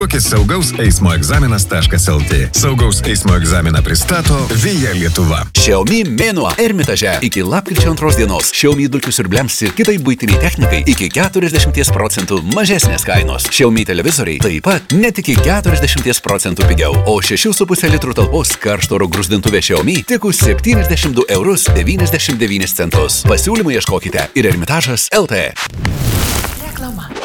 Kokis saugaus eismo egzaminas.lt. Saugaus eismo egzaminą pristato Via Lietuva. Xiaomi mėnuo Ermitaže iki lapkričio 2 dienos. Xiaomi dulkių siurbliams ir kitai buitiniai technikai iki 40% mažesnės kainos. Xiaomi televizoriai taip pat net iki 40% pigiau. O 6,5 litrų talpos karšto oro gruzdintuvė Xiaomi tik už 72,99 €. Pasiūlymų ieškokite ir Ermitažas LT.